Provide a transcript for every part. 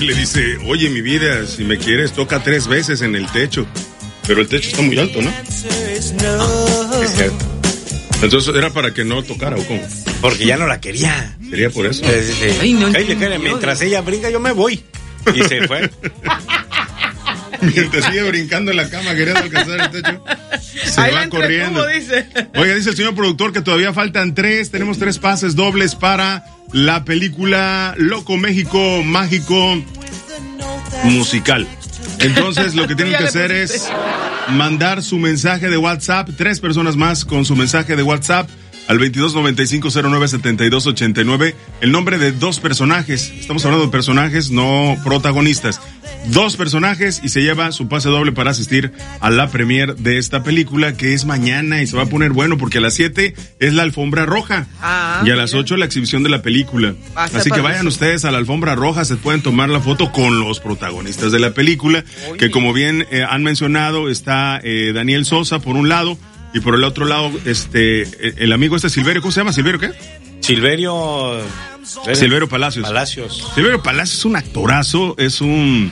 le dice, oye, mi vida, si me quieres, toca 3 veces en el techo. Pero el techo está muy alto, ¿no? Es cierto. Entonces, ¿era para que no tocara o cómo? Porque ya no la quería. ¿Sería por eso? Ay, no Cállate, mientras ella brinca, yo me voy. Y se fue. Mientras sigue brincando en la cama queriendo alcanzar el techo, se ahí va corriendo. Dice. Oiga, dice el señor productor que todavía faltan 3. Tenemos 3 pases dobles para la película Loco México Mágico musical. Entonces, lo que tienen que hacer es mandar su mensaje de WhatsApp. 3 personas más con su mensaje de WhatsApp al 2295097289. El nombre de 2 personajes. Estamos hablando de personajes, no protagonistas. 2 personajes y se lleva su pase doble para asistir a la premier de esta película, que es mañana y se va a poner bueno porque a las 7 es la alfombra roja y a las 8 la exhibición de la película. Así que vayan ustedes a la alfombra roja, se pueden tomar la foto con los protagonistas de la película. Oye. Que como bien han mencionado, está Daniel Sosa por un lado y por el otro lado el amigo Silverio. ¿Cómo se llama? ¿Silverio qué? Silverio Palacios. Silverio Palacios es un actorazo, es un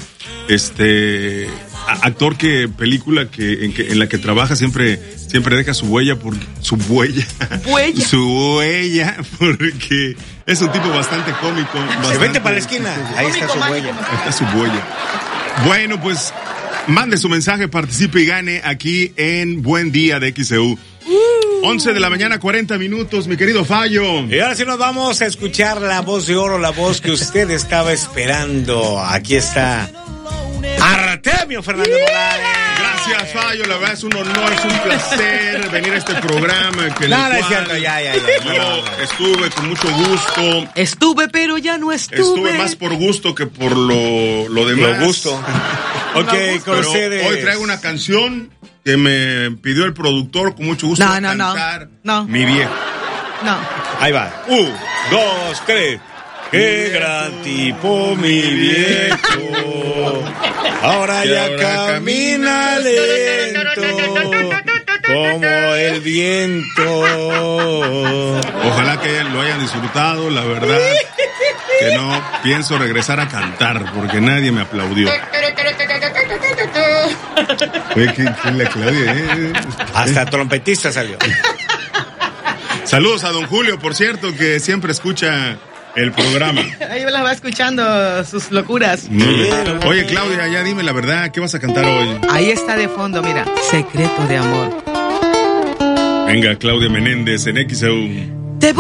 actor en la que trabaja siempre deja su huella porque es un tipo bastante cómico. Vente para la esquina, ahí está su huella. Está su huella. Bueno, pues mande su mensaje, participe y gane aquí en Buen Día de XEU. 11 de la mañana, 40 minutos, mi querido Fallo. Y ahora sí nos vamos a escuchar la voz de oro, la voz que usted estaba esperando. Aquí está Artemio Fernando Morales. Gracias, Fallo, la verdad es un honor, es un placer venir a este programa. Nada es cierto, ya. Yo estuve con mucho gusto. Estuve, pero ya no estuve. Estuve más por gusto que por lo demás. Lo gusto. Ok, con ustedes. Hoy traigo una canción que me pidió el productor con mucho gusto cantar. No. Mi viejo. No. Ahí va. 1, 2, 3. Qué gran tipo mi viejo. Ahora ya camina lento como el viento. Ojalá que lo hayan disfrutado, la verdad. Que no pienso regresar a cantar porque nadie me aplaudió. ¿Quién le aplaudió? Hasta trompetista salió. Saludos a don Julio, por cierto, que siempre escucha el programa. Ahí las va escuchando sus locuras. Oye, Claudia, ya dime la verdad, ¿qué vas a cantar hoy? Ahí está de fondo, mira, Secreto de Amor. Venga, Claudia Menéndez en XEU.